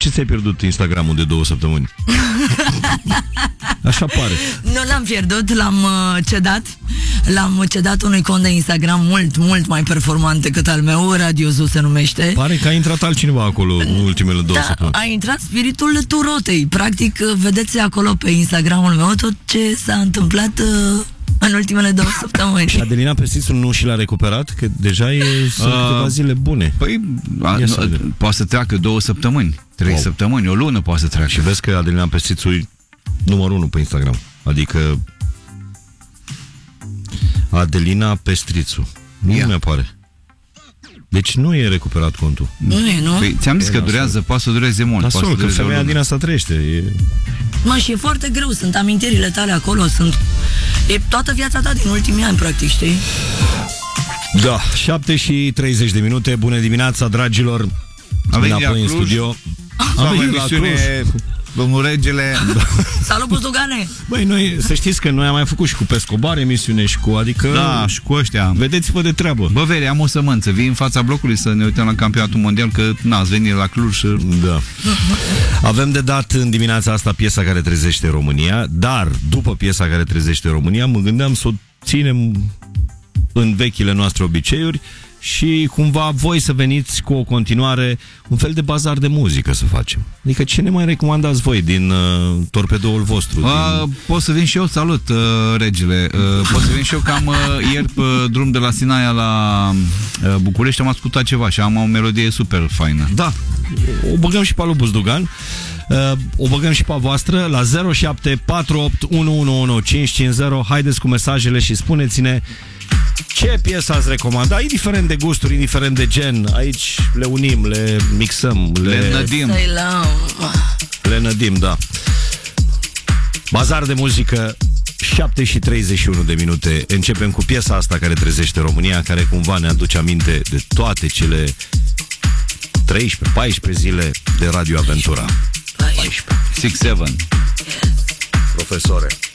ce ți-ai pierdut Instagramul de 2 săptămâni? Așa pare. Nu l-am pierdut, l-am cedat. L-am cedat unui cont de Instagram mult mai performant decât al meu, Radiozu se numește. Pare că a intrat altcineva acolo în ultimele 2 săptămâni. A intrat spiritul Turotei. Practic, vedeți acolo pe Instagramul meu tot ce s-a întâmplat în ultimele 2 săptămâni. Și Adelina Pestrițu nu și l-a recuperat? Că deja sunt câteva zile bune. Păi, poate să treacă 2 săptămâni, 3 săptămâni, o lună poate să treacă. Și vezi că Adelina Pestrițu e numărul 1 pe Instagram. Adică Adelina Pestrițu. Nu mi apare. Deci nu e recuperat contul. Nu e, nu? Păi, ți-am zis că durează, poate să dureze mult. Nasol, că femeia din asta trăiește. Mă, și e foarte greu, sunt amintirile tale acolo, e toată viața ta din ultimii ani, practic, știi? Da, 7:30 de minute. Bună dimineața, dragilor. Avem înapoi în studio. Avem la Cluj. Domnul Regele. Salut, Buzugane! Băi, noi, să știți că noi am mai făcut și cu Pescobar emisiune și cu, adică... Da, și cu ăștia. Vedeți-vă de treabă. Bă, Veri, am o sămânță. Vii în fața blocului să ne uităm la campionatul mondial, că n-ați venit la Cluj și... Da. Avem de dat în dimineața asta piesa care trezește România, dar după piesa care trezește România, mă gândeam să o ținem în vechile noastre obiceiuri și cumva voi să veniți cu o continuare, un fel de bazar de muzică să facem. Adică ce ne mai recomandați voi din torpedoul vostru? Pot să vin și eu, salut, Regele. Pot să vin și eu că am ieri pe drum de la Sinaia la București, am ascultat ceva și am o melodie super faină. Da, o băgăm și pe lui Buzdugan. O băgăm și pe a voastră la 0748111550. Haideți cu mesajele și spuneți-ne ce piesă ați recomanda, indiferent de gusturi, indiferent de gen. Aici le unim, le mixăm, le nădim, da. Bazar de muzică, 7:31 de minute. Începem cu piesa asta care trezește România, care cumva ne aduce aminte de toate cele 13-14 zile de Radio Aventura. 6-7. Profesore.